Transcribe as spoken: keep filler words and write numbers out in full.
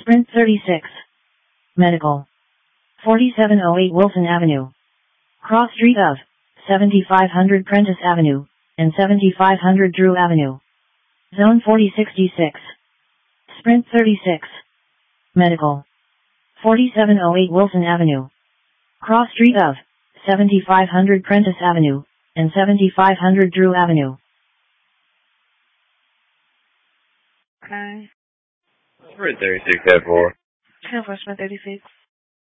Sprint thirty-six. Medical. forty-seven oh eight Wilson Avenue. Cross street of seventy-five hundred Prentice Avenue and seventy-five hundred Drew Avenue. Zone forty sixty-six. Sprint thirty-six. Medical. forty-seven oh eight Wilson Avenue. Cross street of seventy-five hundred Prentice Avenue and seventy-five hundred Drew Avenue. Okay. Sprint thirty-six at four. ten for Sprint thirty-six.